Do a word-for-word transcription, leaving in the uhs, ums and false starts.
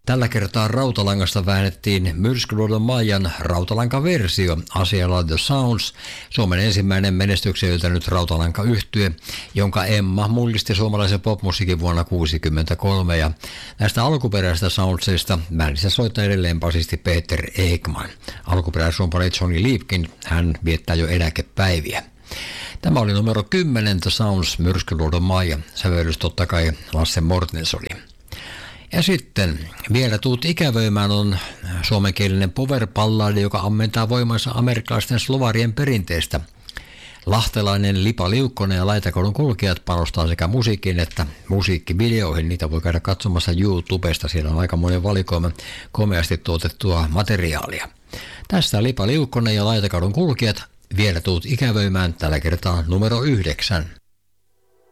Tällä kertaa Rautalangasta väännettiin Myrskyluodon Maijan rautalankaversio asialla The Sounds, Suomen ensimmäinen menestyksen yltänyt rautalankayhtye, jonka Emma mullisti suomalaisen popmusiikin vuonna tuhatyhdeksänsataakuusikymmentäkolme. Ja näistä alkuperäisistä soundsista bändissä soittaa edelleen basisti Peter Ekman. Alkuperäisrumpali Johnny Liebkin, hän viettää jo eläkepäiviä. Tämä oli numero kymmenen The Sounds, Myrskyluodon Maija, sävellys totta kai Lasse Mortensoni. Ja sitten Vielä tuut ikävöimään on suomenkielinen power-palladi, joka ammentaa voimansa amerikkalaisten slovarien perinteestä. Lahtelainen Lipa Liukkonen ja Laitakodun kulkijat panostaa sekä musiikkiin että musiikkivideoihin. Niitä voi käydä katsomassa YouTubesta, siellä on aika monen valikoima komeasti tuotettua materiaalia. Tässä Lipa Liukkonen ja Laitakodun kulkijat, Vielä tuut ikävöimään, tällä kertaa numero yhdeksän.